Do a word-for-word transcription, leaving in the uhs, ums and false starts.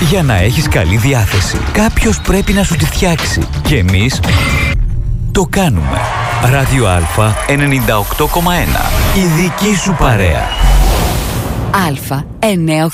Για να έχεις καλή διάθεση, κάποιος πρέπει να σου τη φτιάξει. Και εμείς το κάνουμε. Ράδιο Α ενενήντα οκτώ κόμμα ένα. Η δική σου παρέα. Α εννιά